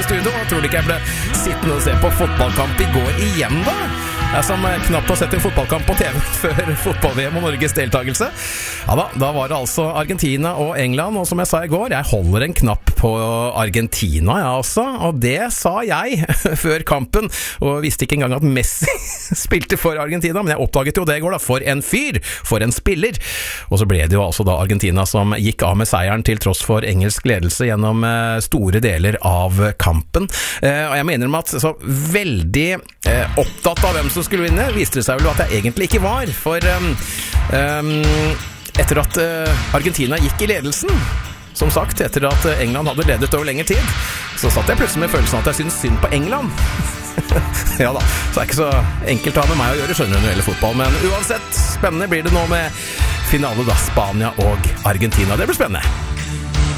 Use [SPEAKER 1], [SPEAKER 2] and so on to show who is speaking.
[SPEAKER 1] studio. Tror du ikke jeg ble sittende og se på fotballkamp i går igjen da? Jeg som knapt har sett en fotballkamp på TV før fotball-VM og Norges deltagelse. Ja da var det altså Argentina og England, og som jeg sa i går, jeg holder en knapp på Argentina, jeg også, og det sa jeg før kampen, og visste ikke engang at Messi spilte for Argentina, men jeg oppdaget jo det i går da, for en fyr, for en spiller. Og så ble det jo altså da Argentina som gikk av med seieren til tross for engelsk ledelse gjennom store deler av kampen. Og jeg mener at så veldig opptatt av hvem som skulle vinne, viste det seg vel at jeg egentlig ikke var, for etter at Argentina gikk i ledelsen, som sagt, etter at England hadde ledet over lengre tid, så satt jeg plutselig med følelsen at jeg synes synd på England. Ja da, så det ikke så enkelt å ha med meg å gjøre, skjønner du, når det gjelder fotball, men uansett, spennende blir det nå med finale da, Spania og Argentina. Det blir spennende.